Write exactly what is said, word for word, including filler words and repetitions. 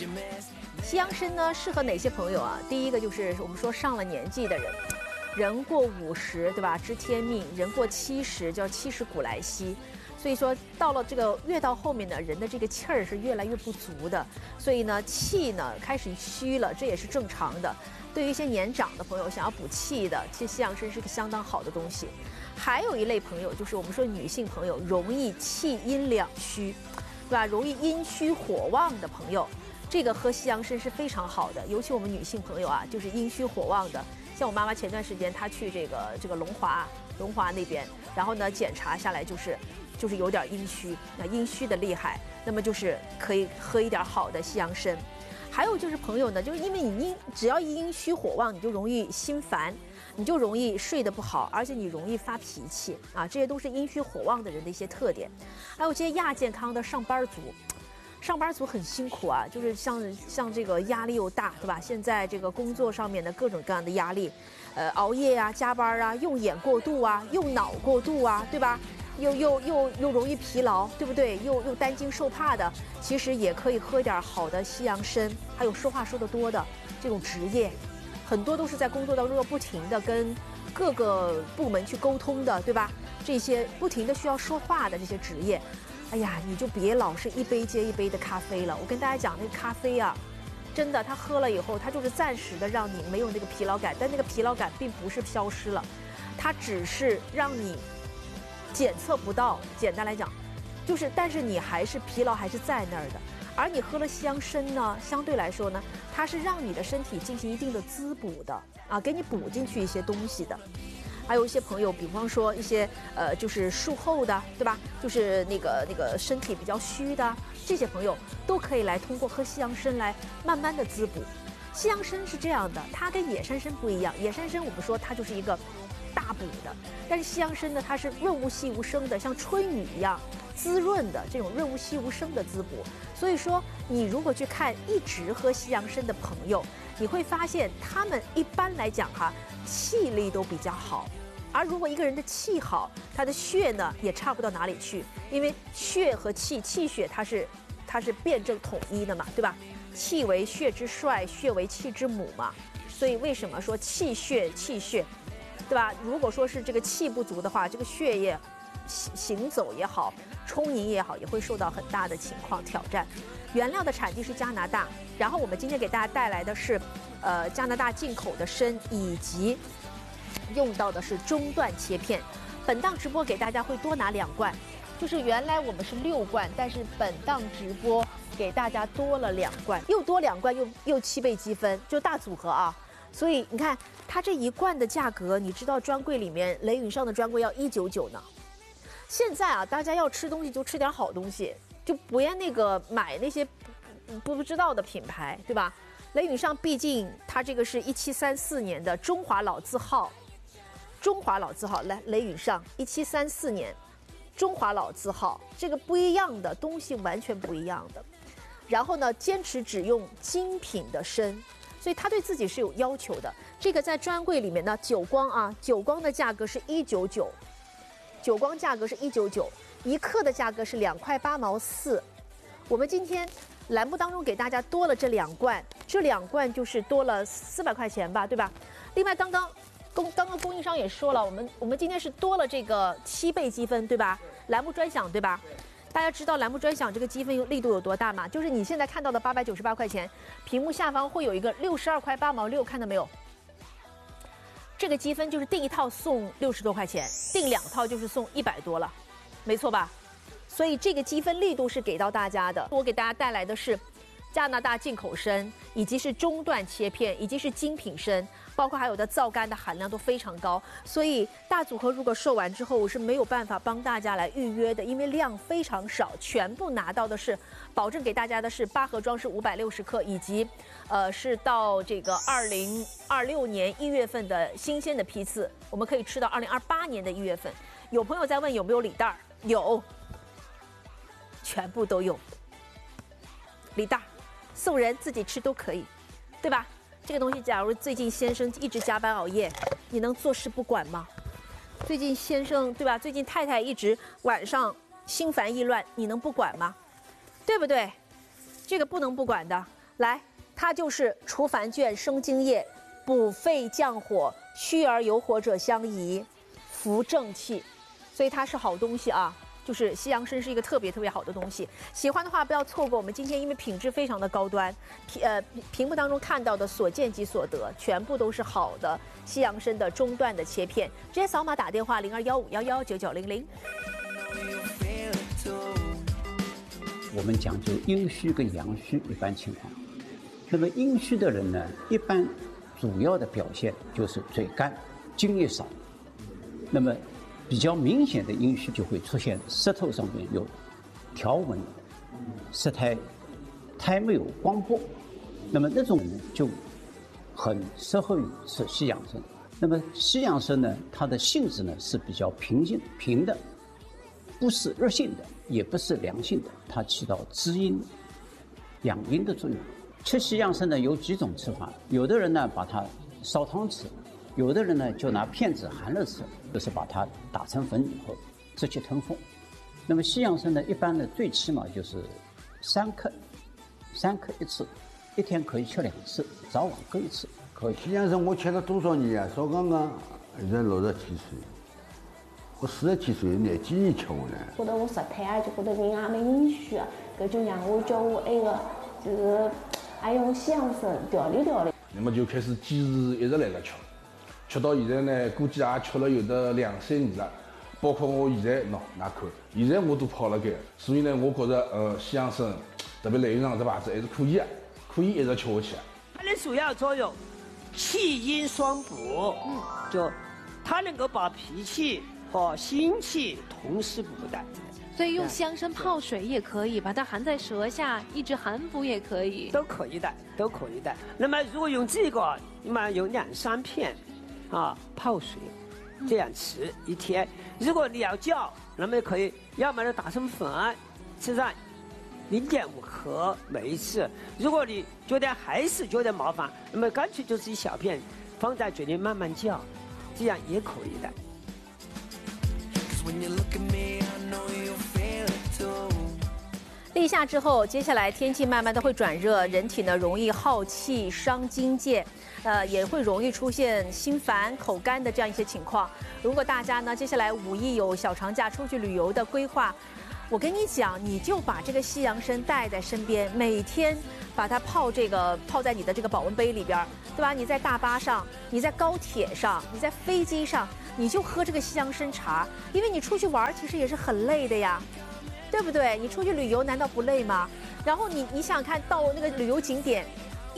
西洋参呢，适合哪些朋友啊？第一个就是我们说上了年纪的人，人过五十，对吧？知天命，人过七十叫七十古来稀。所以说，到了这个越到后面呢，人的这个气儿是越来越不足的，所以呢，气呢开始虚了，这也是正常的。对于一些年长的朋友，想要补气的，其实西洋参是个相当好的东西。还有一类朋友，就是我们说女性朋友容易气阴两虚，对吧？容易阴虚火旺的朋友，这个喝西洋参是非常好的。尤其我们女性朋友啊，就是阴虚火旺的。像我妈妈前段时间她去这个这个龙华龙华那边，然后呢检查下来就是就是有点阴虚，那阴虚的厉害，那么就是可以喝一点好的西洋参。还有就是朋友呢，就是因为你阴只要一阴虚火旺，你就容易心烦，你就容易睡得不好，而且你容易发脾气啊，这些都是阴虚火旺的人的一些特点。还有这些亚健康的上班族。上班族很辛苦啊，就是像像这个压力又大，对吧？现在这个工作上面的各种各样的压力，呃，熬夜啊、加班啊、用眼过度啊、用脑过度啊，对吧？又又又又容易疲劳，对不对？又又担惊受怕的，其实也可以喝点好的西洋参。还有说话说得多的这种职业，很多都是在工作当中要不停的跟各个部门去沟通的，对吧？这些不停的需要说话的这些职业。哎呀，你就别老是一杯接一杯的咖啡了。我跟大家讲，那个咖啡啊，真的，它喝了以后，它就是暂时的让你没有那个疲劳感，但那个疲劳感并不是消失了，它只是让你检测不到。简单来讲，就是，但是你还是疲劳还是在那儿的。而你喝了西洋参呢，相对来说呢，它是让你的身体进行一定的滋补的啊，给你补进去一些东西的。还有一些朋友，比方说一些呃，就是术后的，对吧？就是那个那个身体比较虚的这些朋友，都可以来通过喝西洋参来慢慢的滋补。西洋参是这样的，它跟野山参不一样。野山参我们说它就是一个大补的，但是西洋参呢，它是润物细无声的，像春雨一样滋润的这种润物细无声的滋补。所以说，你如果去看一直喝西洋参的朋友，你会发现他们一般来讲哈，气力都比较好。而如果一个人的气好，他的血呢也差不到哪里去，因为血和气、气血它是它是辩证统一的嘛，对吧？气为血之帅，血为气之母嘛。所以为什么说气血气血，对吧？如果说是这个气不足的话，这个血液行走也好，充盈也好，也会受到很大的情况挑战。原料的产地是加拿大，然后我们今天给大家带来的是，呃，加拿大进口的参，以及用到的是中段切片。本档直播给大家会多拿两罐，就是原来我们是六罐，但是本档直播给大家多了两罐，又多两罐又又七倍积分，就大组合啊。所以你看它这一罐的价格，你知道专柜里面雷允上的专柜要一九九呢。现在啊，大家要吃东西就吃点好东西，就不要那个买那些不不知道的品牌，对吧？雷允上毕竟它这个是一七三四年的中华老字号，中华老字号来雷允上一七三四年，中华老字号，这个不一样的东西，完全不一样的。然后呢，坚持只用精品的参，所以他对自己是有要求的。这个在专柜里面呢，久光啊，久光的价格是一九九。久光价格是一九九，一克的价格是两块八毛四。我们今天栏目当中给大家多了这两罐，这两罐就是多了四百块钱吧，对吧？另外，刚刚供刚刚供应商也说了，我们我们今天是多了这个七倍积分，对吧？栏目专享，对吧？大家知道栏目专享这个积分力度有多大吗？就是你现在看到的八百九十八块钱，屏幕下方会有一个六十二块八毛六，看到没有？这个积分就是订一套送六十多块钱，订两套就是送一百多了，没错吧？所以这个积分力度是给到大家的。我给大家带来的是加拿大进口参，以及是中段切片，以及是精品参，包括还有的皂苷的含量都非常高。所以大组合如果售完之后，我是没有办法帮大家来预约的，因为量非常少，全部拿到的是保证给大家的是八盒装是五百六十克，以及呃是到这个二零二六年一月份的新鲜的批次，我们可以吃到二零二八年的一月份。有朋友在问有没有礼袋，有，全部都有礼袋。送人自己吃都可以，对吧？这个东西，假如最近先生一直加班熬夜，你能坐视不管吗？最近先生，对吧？最近太太一直晚上心烦意乱，你能不管吗？对不对？这个不能不管的。 来，它就是除烦倦生津液，补肺降火，虚而有火者相宜，扶正气，所以它是好东西啊。就是西洋参是一个特别特别好的东西，喜欢的话不要错过我们今天，因为品质非常的高端，屏呃屏幕当中看到的所见即所得，全部都是好的西洋参的中段的切片，直接扫码打电话零二幺五幺幺九九零零。 我们讲究阴虚跟阳虚一般情况，那么阴虚的人呢，一般主要的表现就是嘴干、津液少，那么比较明显的阴虚就会出现舌头上面有条纹，舌苔苔没有光波，那么那种人就很适合于吃西洋参。那么西洋参呢，它的性质呢是比较平静平的，不是热性的，也不是凉性的，它起到滋阴养阴的作用。吃西洋参呢有几种吃法，有的人呢把它烧汤吃，有的人呢就拿片子含了吃，就是把它打成粉以后直接吞服。那么西洋参呢，一般呢最起码就是三克，三克一次，一天可以吃两次，早晚各一次可以。 西洋参我吃了多少年啊？少刚刚现在六十几岁，我四十几岁廿几年吃下来。 觉得我舌苔啊，就觉得人也蛮阴虚啊，搿就让我叫我那个就是爱用西洋参调理调理。 那么就开始坚持一直来了吃。吃到现在呢，估计也吃了有得两三年了，包括我现在喏，哪看，现在我都跑了该，所以呢，我觉着呃西洋参，特别来源上这牌子还是可以啊，可以一直吃下去。 它的主要作用，气阴双补，嗯，就它能够把脾气和心气同时补的。 所以用西洋参泡水也可以，把它含在舌下，一直含服也可以， 都可以的，都可以的。那么如果用这个，那么有两三片。啊，泡水，这样吃一天。如果你要叫，那么可以，要么就打成粉，吃上零点五克每一次。如果你觉得还是觉得麻烦，那么干脆就是一小片，放在嘴里慢慢叫，这样也可以的。 立夏之后，接下来天气慢慢的会转热，人体呢容易耗气伤津液，呃也会容易出现心烦口干的这样一些情况。如果大家呢接下来五一有小长假出去旅游的规划，我跟你讲，你就把这个西洋参带在身边，每天把它泡这个泡在你的这个保温杯里边，对吧？你在大巴上，你在高铁上，你在飞机上，你就喝这个西洋参茶，因为你出去玩其实也是很累的呀。对不对？你出去旅游难道不累吗？然后你你想看到那个旅游景点，